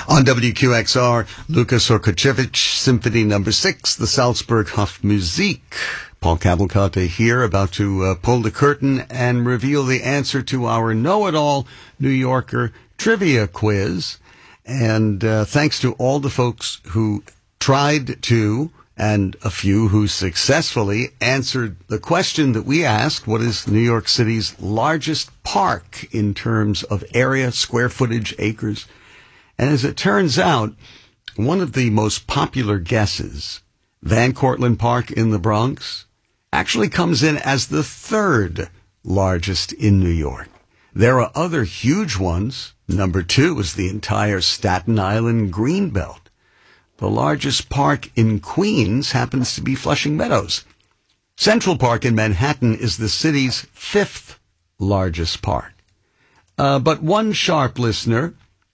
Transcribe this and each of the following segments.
On WQXR, Lukas Orkochevich, Symphony No. 6, the Salzburg Hofmusik. Paul Cavalcante here, about to pull the curtain and reveal the answer to our know-it-all New Yorker trivia quiz. And thanks to all the folks who tried to, and a few who successfully answered the question that we asked: what is New York City's largest park in terms of area, square footage, acres? And as it turns out, one of the most popular guesses, Van Cortlandt Park in the Bronx, actually comes in as the third largest in New York. There are other huge ones. Number 2 is the entire Staten Island Greenbelt. The largest park in Queens happens to be Flushing Meadows. Central Park in Manhattan is the city's 5th largest park. But one sharp listener,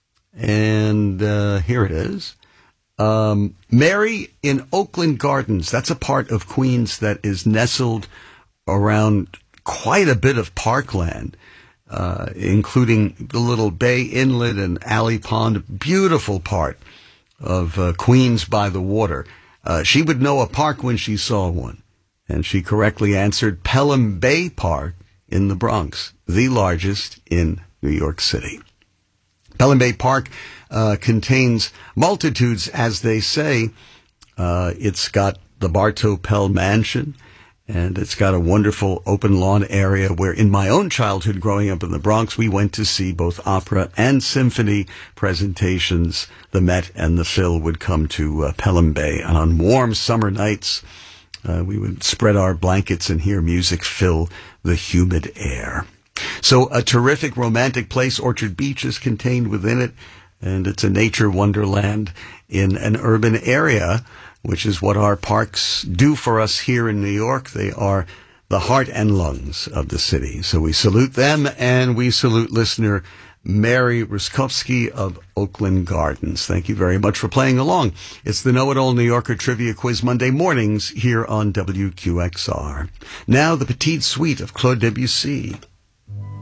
and here it is, Mary in Oakland Gardens. That's a part of Queens that is nestled around quite a bit of parkland, including the little Bay Inlet and Alley Pond. Beautiful part of Queens by the water. She would know a park when she saw one, and she correctly answered Pelham Bay Park in the Bronx, the largest in New York City. Pelham Bay Park contains multitudes, as they say. It's got the Bartow Pell Mansion, and it's got a wonderful open lawn area where, in my own childhood growing up in the Bronx, we went to see both opera and symphony presentations. The Met and the Phil would come to Pelham Bay, and on warm summer nights, we would spread our blankets and hear music fill the humid air. So a terrific romantic place. Orchard Beach is contained within it, and it's a nature wonderland in an urban area, which is what our parks do for us here in New York. They are the heart and lungs of the city. So we salute them, and we salute listener Mary Ruskowski of Oakland Gardens. Thank you very much for playing along. It's the Know-It-All New Yorker Trivia Quiz Monday mornings here on WQXR. Now the Petite Suite of Claude Debussy.